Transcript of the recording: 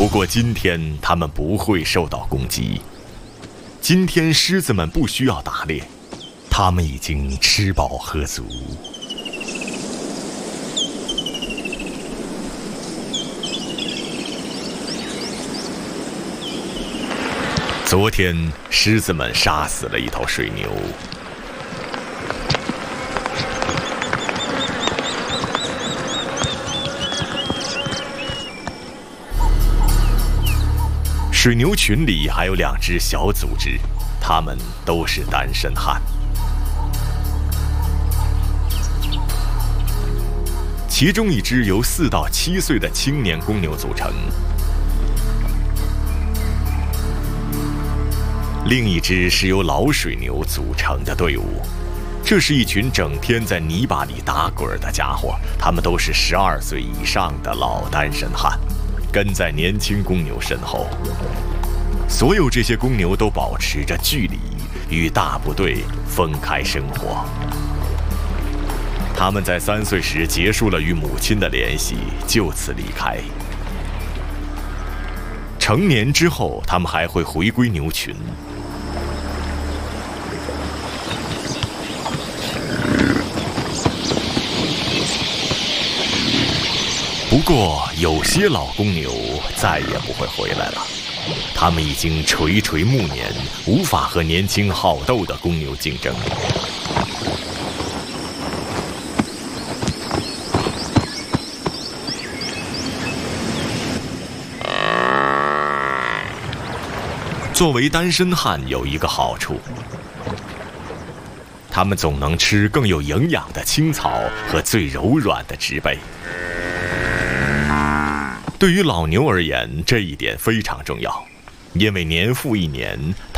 不过今天它们不会受到攻击。今天狮子们不需要打猎，它们已经吃饱喝足。昨天，狮子们杀死了一头水牛。水牛群里还有2只小组织，它们都是单身汉。其中一只由4到7岁的青年公牛组成。另一支是由老水牛组成的队伍，这是一群整天在泥巴里打滚的家伙，他们都是12岁以上的老单身汉，跟在年轻公牛身后。所有这些公牛都保持着距离，与大部队分开生活。他们在3岁时结束了与母亲的联系，就此离开。成年之后，他们还会回归牛群。不过，有些老公牛再也不会回来了，他们已经垂垂暮年，无法和年轻好斗的公牛竞争。作为单身汉有一个好处，他们总能吃更有营养的青草和最柔软的植被。对于老牛而言，这一点非常重要，因为年复一年，